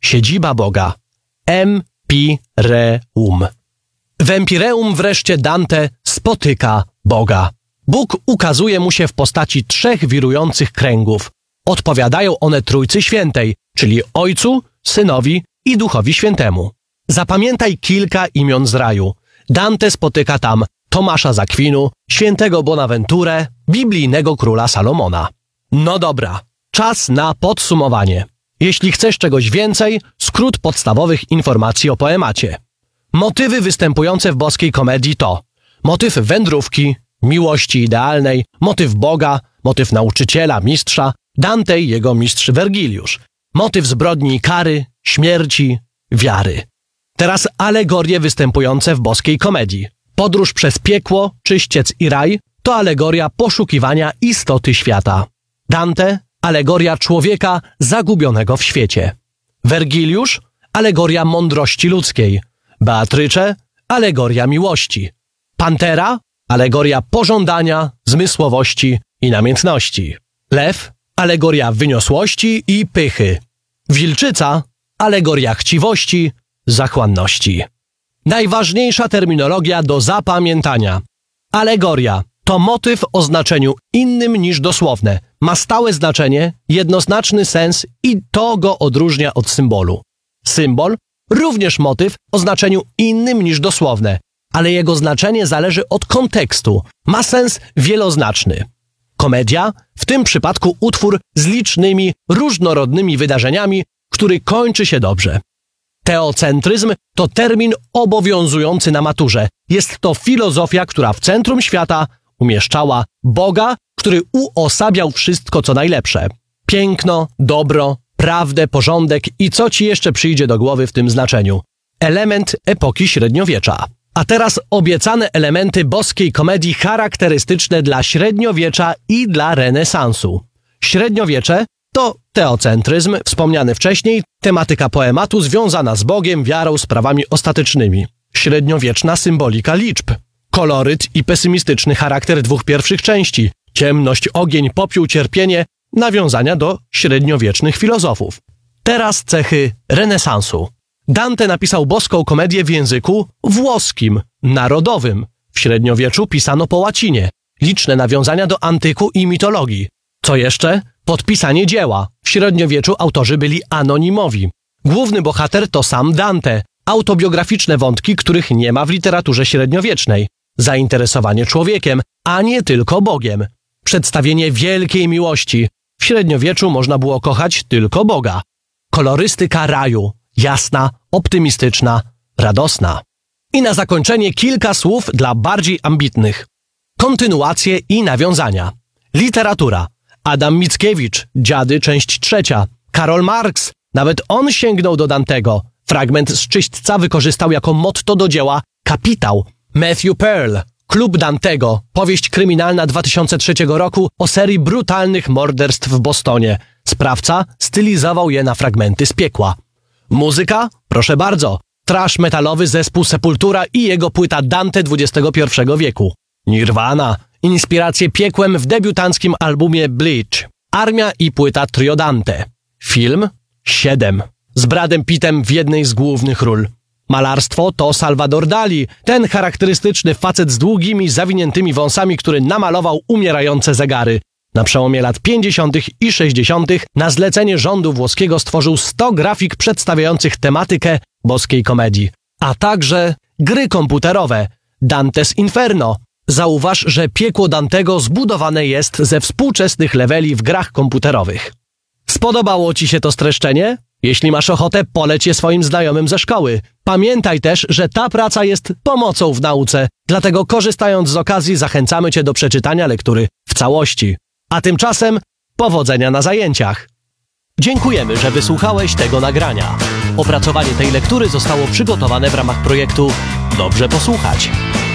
siedziba Boga. Empireum. W Empireum wreszcie Dante spotyka Boga. Bóg ukazuje mu się w postaci 3 wirujących kręgów. Odpowiadają one Trójcy Świętej, czyli Ojcu, Synowi i Duchowi Świętemu. Zapamiętaj kilka imion z raju. Dante spotyka tam Tomasza z Akwinu, świętego Bonaventurę, biblijnego króla Salomona. No dobra, czas na podsumowanie. Jeśli chcesz czegoś więcej, skrót podstawowych informacji o poemacie. Motywy występujące w boskiej komedii to motyw wędrówki, miłości idealnej, motyw Boga, motyw nauczyciela, mistrza, Dante i jego mistrz Wergiliusz, motyw zbrodni i kary, śmierci, wiary. Teraz alegorie występujące w boskiej komedii. Podróż przez piekło, czyściec i raj to alegoria poszukiwania istoty świata. Dante, alegoria człowieka zagubionego w świecie. Wergiliusz, alegoria mądrości ludzkiej. Beatrycze, alegoria miłości. Pantera, alegoria pożądania, zmysłowości i namiętności. Lew, alegoria wyniosłości i pychy. Wilczyca, alegoria chciwości, zachłanności. Najważniejsza terminologia do zapamiętania. Alegoria to motyw o znaczeniu innym niż dosłowne. Ma stałe znaczenie, jednoznaczny sens i to go odróżnia od symbolu. Symbol również motyw o znaczeniu innym niż dosłowne, ale jego znaczenie zależy od kontekstu. Ma sens wieloznaczny. Komedia, w tym przypadku utwór z licznymi, różnorodnymi wydarzeniami, który kończy się dobrze. Teocentryzm to termin obowiązujący na maturze. Jest to filozofia, która w centrum świata umieszczała Boga, który uosabiał wszystko, co najlepsze. Piękno, dobro, prawdę, porządek i co ci jeszcze przyjdzie do głowy w tym znaczeniu. Element epoki średniowiecza. A teraz obiecane elementy boskiej komedii charakterystyczne dla średniowiecza i dla renesansu. Średniowiecze to teocentryzm, wspomniany wcześniej, tematyka poematu związana z Bogiem, wiarą, sprawami ostatecznymi. Średniowieczna symbolika liczb. Koloryt i pesymistyczny charakter 2 pierwszych części. Ciemność, ogień, popiół, cierpienie. Nawiązania do średniowiecznych filozofów. Teraz cechy renesansu. Dante napisał boską komedię w języku włoskim, narodowym. W średniowieczu pisano po łacinie. Liczne nawiązania do antyku i mitologii. Co jeszcze? Podpisanie dzieła. W średniowieczu autorzy byli anonimowi. Główny bohater to sam Dante. Autobiograficzne wątki, których nie ma w literaturze średniowiecznej. Zainteresowanie człowiekiem, a nie tylko Bogiem. Przedstawienie wielkiej miłości. W średniowieczu można było kochać tylko Boga. Kolorystyka raju. Jasna, optymistyczna, radosna. I na zakończenie kilka słów dla bardziej ambitnych. Kontynuacje i nawiązania. Literatura. Adam Mickiewicz, Dziady, część 3. Karol Marx, nawet on sięgnął do Dantego. Fragment z Czyśćca wykorzystał jako motto do dzieła Kapitał. Matthew Pearl, Klub Dantego, powieść kryminalna 2003 roku o serii brutalnych morderstw w Bostonie. Sprawca stylizował je na fragmenty z piekła. Muzyka? Proszę bardzo. Thrash metalowy zespół Sepultura i jego płyta Dante XXI wieku. Nirvana. Inspiracje piekłem w debiutanckim albumie Bleach. Armia i płyta Trio Dante. Film? 7. Z Bradem Pittem w jednej z głównych ról. Malarstwo to Salvador Dali, ten charakterystyczny facet z długimi, zawiniętymi wąsami, który namalował umierające zegary. Na przełomie lat 50. i 60. na zlecenie rządu włoskiego stworzył 100 grafik przedstawiających tematykę boskiej komedii. A także gry komputerowe. Dante's Inferno. Zauważ, że piekło Dantego zbudowane jest ze współczesnych leveli w grach komputerowych. Spodobało ci się to streszczenie? Jeśli masz ochotę, poleć je swoim znajomym ze szkoły. Pamiętaj też, że ta praca jest pomocą w nauce, dlatego korzystając z okazji zachęcamy cię do przeczytania lektury w całości. A tymczasem powodzenia na zajęciach. Dziękujemy, że wysłuchałeś tego nagrania. Opracowanie tej lektury zostało przygotowane w ramach projektu Dobrze posłuchać.